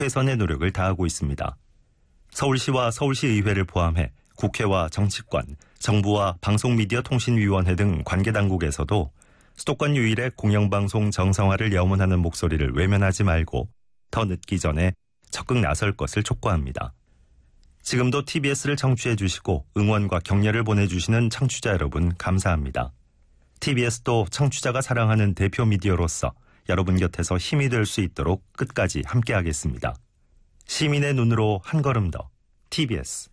훼손의 노력을 다하고 있습니다. 서울시와 서울시의회를 포함해 국회와 정치권, 정부와 방송미디어통신위원회 등 관계당국에서도 수도권 유일의 공영방송 정상화를 염원하는 목소리를 외면하지 말고 더 늦기 전에 적극 나설 것을 촉구합니다. 지금도 TBS를 청취해 주시고 응원과 격려를 보내주시는 청취자 여러분 감사합니다. TBS도 청취자가 사랑하는 대표 미디어로서 여러분 곁에서 힘이 될 수 있도록 끝까지 함께하겠습니다. 시민의 눈으로 한 걸음 더 TBS